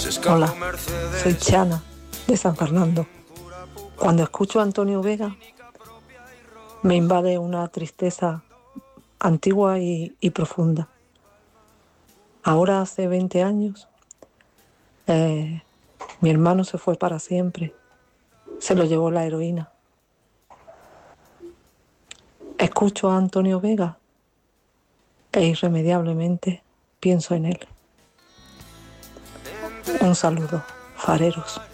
Hola, soy Chana, de San Fernando. Cuando escucho a Antonio Vega, me invade una tristeza antigua y profunda. Ahora hace 20 años, eh, mi hermano se fue para siempre. Se lo llevó la heroína. Escucho a Antonio Vega e irremediablemente pienso en él. Un saludo, fareros.